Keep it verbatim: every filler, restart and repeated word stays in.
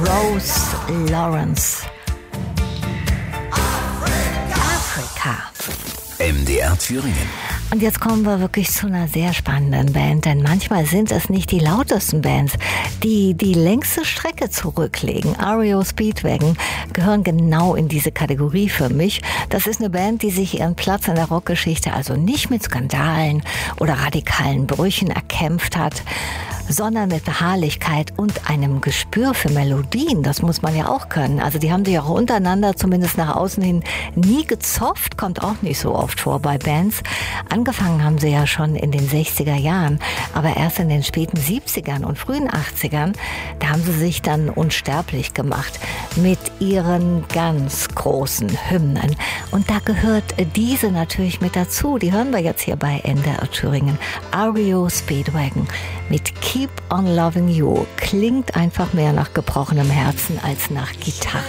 Rose Lawrence. Afrika. M D R Thüringen. Und jetzt kommen wir wirklich zu einer sehr spannenden Band, denn manchmal sind es nicht die lautesten Bands, die die längste Strecke zurücklegen. R E O Speedwagon gehören genau in diese Kategorie für mich. Das ist eine Band, die sich ihren Platz in der Rockgeschichte also nicht mit Skandalen oder radikalen Brüchen erkämpft hat, sondern mit Beharrlichkeit und einem Gespür für Melodien. Das muss man ja auch können. Also die haben sich auch untereinander, zumindest nach außen hin, nie gezofft. Kommt auch nicht so oft vor bei Bands. Angefangen haben sie ja schon in den sechziger Jahren, aber erst in den späten siebzigern und frühen achtzigern, da haben sie sich dann unsterblich gemacht mit ihren ganz großen Hymnen. Und da gehört diese natürlich mit dazu. Die hören wir jetzt hier bei M D R Thüringen. R E O Speedwagon mit Keep on Loving You. Klingt einfach mehr nach gebrochenem Herzen als nach Gitarre.